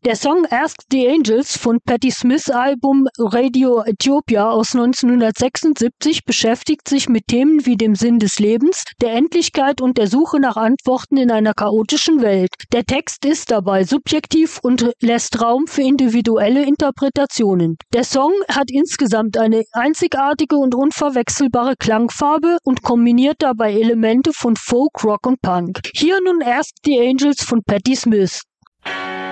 Der Song Ask the Angels von Patti Smiths Album Radio Ethiopia aus 1976 beschäftigt sich mit Themen wie dem Sinn des Lebens, der Endlichkeit und der Suche nach Antworten in einer chaotischen Welt. Der Text ist dabei subjektiv und lässt Raum für individuelle Interpretationen. Der Song hat insgesamt eine einzigartige und unverwechselbare Klangfarbe und kombiniert dabei Elemente von Folk, Rock und Punk. Hier nun Ask the Angels von Patti Smith.